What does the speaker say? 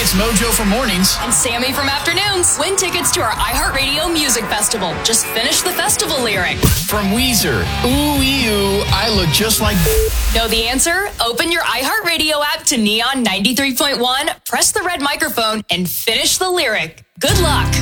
it's Mojo for mornings. And Sammy from afternoons. Win tickets to our iHeartRadio Music Festival. Just finish the festival lyric. From Weezer, ooh, I look just like... Know the answer? Open your iHeartRadio app to Neon 93.1, press the red microphone, and finish the lyric. Good luck.